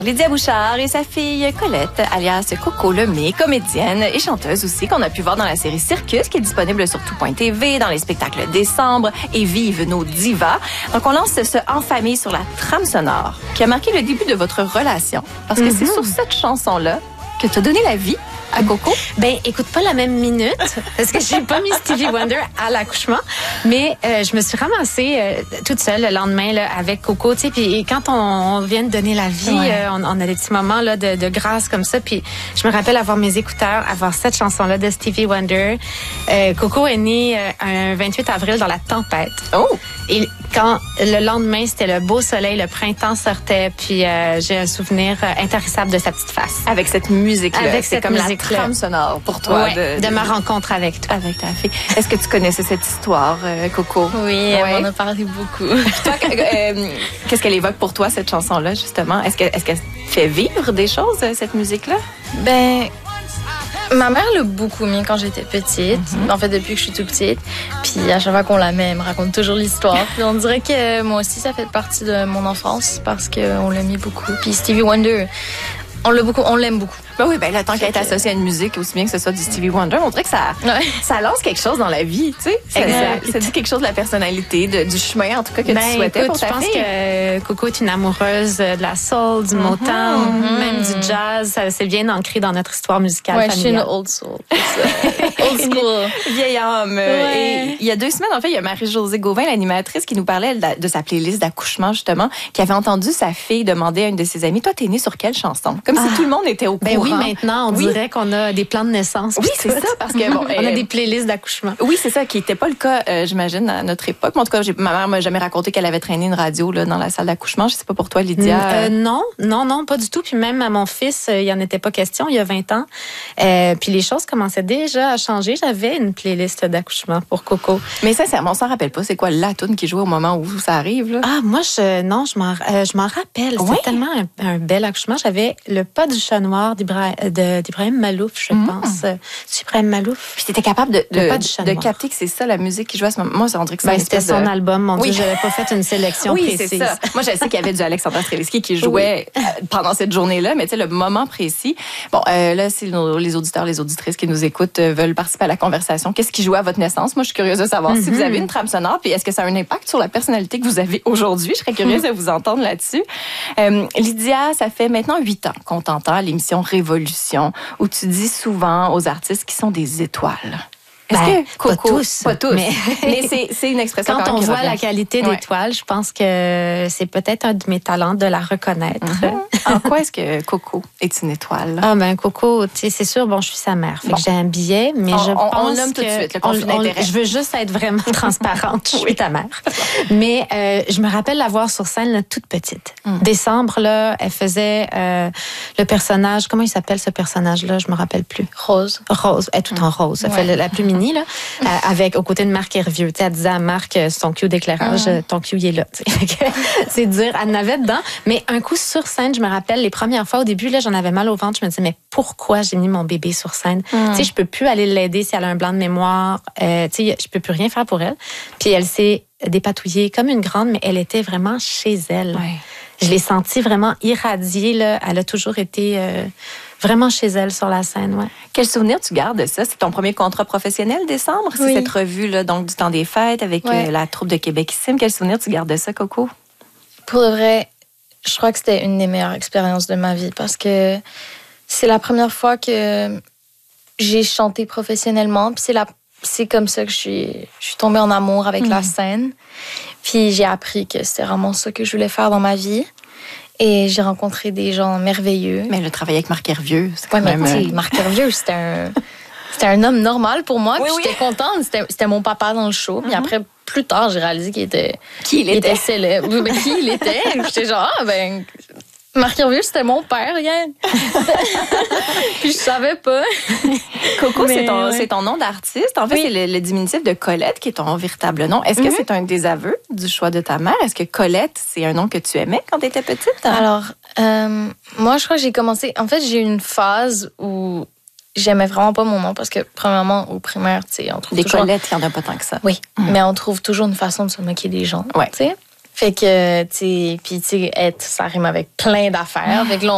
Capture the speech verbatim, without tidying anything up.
Lydia Bouchard et sa fille Colette, alias Coco Lemay, comédienne et chanteuse aussi, qu'on a pu voir dans la série Circus, qui est disponible sur tout point T V, dans les spectacles Décembre et Vive nos divas. Donc, on lance ce En famille sur la trame sonore, qui a marqué le début de votre relation. Parce que mm-hmm. c'est sur cette chanson-là que tu as donné la vie à Coco. Ben, écoute, pas la même minute, parce que j'ai pas mis Stevie Wonder à l'accouchement, mais euh, je me suis ramassée euh, toute seule le lendemain là, avec Coco, tu sais, puis quand on, on vient de donner la vie, ouais. euh, on, on a des petits moments là de, de grâce comme ça, puis je me rappelle avoir mes écouteurs, avoir cette chanson-là de Stevie Wonder. Euh, Coco est née euh, un vingt-huit avril dans la tempête. Oh! Et quand le lendemain, c'était le beau soleil, le printemps sortait, puis euh, j'ai un souvenir euh, intarissable de sa petite face. Avec cette musique-là. Avec c'est cette comme musique la trame sonore pour toi. Ouais, de, de, de ma rencontre avec toi. Avec ta fille. Est-ce que tu connaissais cette histoire, euh, Coco? Oui, ouais. on en a parlé beaucoup. Toi, euh, qu'est-ce qu'elle évoque pour toi, cette chanson-là, justement? Est-ce qu'elle est-ce qu'elle fait vivre des choses, cette musique-là? Ben... Ma mère l'a beaucoup mis quand j'étais petite. Mm-hmm. En fait, depuis que je suis toute petite. Puis à chaque fois qu'on la met, elle me raconte toujours l'histoire. Puis on dirait que moi aussi, ça fait partie de mon enfance parce qu'on l'a mis beaucoup. Puis Stevie Wonder, on l'a beaucoup, on l'aime beaucoup. Ben oui, ben là, tant qu'elle est associée à une musique, aussi bien que ce soit du Stevie Wonder, on dirait que ça, ouais. ça lance quelque chose dans la vie, tu sais. Exact. Ça, ça dit quelque chose de la personnalité, de, du chemin, en tout cas, que ben, tu souhaitais écoute, pour ta je pense fille. que Coco est une amoureuse de la soul, du mm-hmm. Motown, mm-hmm. même du jazz. Ça, c'est bien ancré dans notre histoire musicale ouais, familiale. Je suis une old soul. Old school. Vieil homme. Ouais. Et il y a deux semaines, en fait, il y a Marie-Josée Gauvin, l'animatrice, qui nous parlait de sa playlist d'accouchement, justement, qui avait entendu sa fille demander à une de ses amies, toi, t'es née sur quelle chanson? Comme ah. si tout le monde était au ben courant. Oui, maintenant, on oui. dirait qu'on a des plans de naissance. Oui, c'est ça, parce que bon, on a des playlists d'accouchement. Oui, c'est ça, qui n'était pas le cas, euh, j'imagine, à notre époque. Mais en tout cas, j'ai, ma mère m'a jamais raconté qu'elle avait traîné une radio là, dans la salle d'accouchement. Je sais pas pour toi, Lydia. Euh, non, non, non, pas du tout. Puis même à mon fils, il n'y en était pas question il y a vingt ans. Euh, puis les choses commençaient déjà à changer. J'avais une playlist d'accouchement pour Coco. Mais sincèrement, on s'en rappelle pas. C'est quoi la toune qui jouait au moment où ça arrive? Là? Ah, moi, je, non, je m'en, euh, je m'en rappelle. C'était ouais. tellement un, un bel accouchement. J'avais le pas du chat noir d'Ibra, de, d'Ibrahim Malouf, je mmh. pense. C'est Ibrahim Malouf. Puis t'étais capable de, de, de capter que c'est ça la musique qui jouait à ce moment. Moi, ça dirait que ben, c'était son de... album. Mon oui. Dieu, j'avais pas fait une sélection oui, précise. C'est ça. Moi, je sais qu'il y avait du Alexandra Streliski qui jouait oui. pendant cette journée-là, mais tu sais, le moment précis. Bon, euh, là, si nos, les auditeurs, les auditrices qui nous écoutent euh, veulent participer à la conversation, qu'est-ce qui jouait à votre naissance? Moi, je suis curieuse de savoir mm-hmm. si vous avez une trame sonore, puis est-ce que ça a un impact sur la personnalité que vous avez aujourd'hui? Je serais curieuse mm-hmm. de vous entendre là-dessus. Euh, Lydia, ça fait maintenant huit ans qu'on t'entend à l'émission Révolution, où tu dis souvent aux artistes qui sont des étoiles. Est-ce ben, que Coco, pas tous, pas tous, mais, mais c'est, c'est une expression quand, quand on qui voit revient. La qualité ouais. d'étoile, je pense que c'est peut-être un de mes talents de la reconnaître. Mm-hmm. En quoi est-ce que Coco est une étoile? Ah ben Coco, tu sais, c'est sûr, bon, je suis sa mère, fait bon. que j'ai un billet, mais on, je on, pense on nomme que tout de suite le conflit d'intérêt. Je veux juste être vraiment transparente. Je suis oui. ta mère. Mais euh, je me rappelle la voir sur scène là, toute petite. Mm. Décembre là, elle faisait euh, le personnage. Comment il s'appelle ce personnage-là? Je me rappelle plus. Rose. Rose. Elle est tout mm. en rose. Elle ouais. fait la plus mini là. Euh, avec aux côtés de Marc Hervieux. Elle disait à Marc, son cue d'éclairage, mm. ton cue il est là. C'est dire, elle n'avait dedans. Mais un coup sur scène, je me rappelle les premières fois au début, là, j'en avais mal au ventre. Je me disais, mais pourquoi j'ai mis mon bébé sur scène? Mm. Tu sais, je peux plus aller l'aider si elle a un blanc de mémoire. Euh, tu sais, je peux plus rien faire pour elle. Puis elle s'est dépatouillée comme une grande, mais elle était vraiment chez elle. Ouais. Je l'ai sentie vraiment irradiée. Là. Elle a toujours été euh, vraiment chez elle sur la scène. Ouais. Quel souvenir tu gardes de ça? C'est ton premier contrat professionnel, décembre? Oui. C'est cette revue là, donc, du temps des fêtes avec ouais. euh, la troupe de Québecissime. Quel souvenir tu gardes de ça, Coco? Pour de vrai, je crois que c'était une des meilleures expériences de ma vie parce que c'est la première fois que j'ai chanté professionnellement. Puis c'est, la, c'est comme ça que je suis, je suis tombée en amour avec mmh. la scène. Puis j'ai appris que c'était vraiment ça que je voulais faire dans ma vie. Et j'ai rencontré des gens merveilleux. Mais le travail avec Marc Hervieux, c'est quand ouais, même... Mais Marc Hervieux, c'était un, c'était un homme normal pour moi. Oui, puis oui. j'étais contente. C'était, c'était mon papa dans le show. Puis mm-hmm. après, plus tard, j'ai réalisé qu'il était... Qui il était? Il était célèbre. Oui, mais qui il était? J'étais genre, ah, ben... Marc Hervieux, c'était mon père, regarde. Puis je savais pas. Coco, mais, c'est, ton, ouais. c'est ton nom d'artiste. En fait, oui. c'est le, le diminutif de Colette qui est ton véritable nom. Est-ce que mm-hmm. c'est un désaveu du choix de ta mère? Est-ce que Colette, c'est un nom que tu aimais quand tu étais petite? Alors, euh, moi, je crois que j'ai commencé... En fait, j'ai eu une phase où j'aimais vraiment pas mon nom parce que, premièrement, au primaire, tu sais, on trouve des toujours... Colettes, il n'y en a pas tant que ça. Oui, mm. mais on trouve toujours une façon de se moquer des gens, ouais. tu sais. Fait que, tu sais, puis tu sais, être, ça rime avec plein d'affaires. Fait que là,